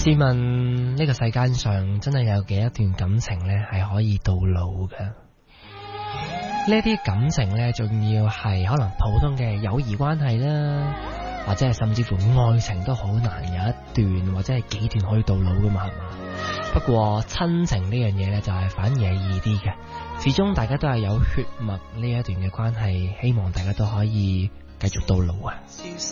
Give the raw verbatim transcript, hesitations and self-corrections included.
試問呢個世間上真係有幾一段感情呢係可以到老嘅？呢啲感情呢，仲要係可能普通嘅友誼關係啦，或者係甚至乎愛情都好難有一段或者係幾段可以到老噶嘛，係嘛？不過親情呢樣嘢呢，就係反而係易啲嘅，始終大家都係有血脈呢一段嘅關係，希望大家都可以繼續到老啊！